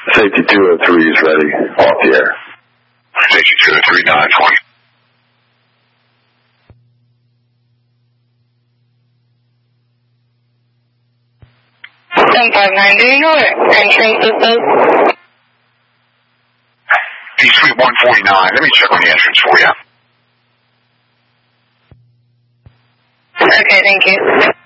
Safety 203 is ready. Off the air. Safety 203, 920. 759, do you know what entrance this is? Suite 149. Let me check on the entrance for you. Okay, thank you.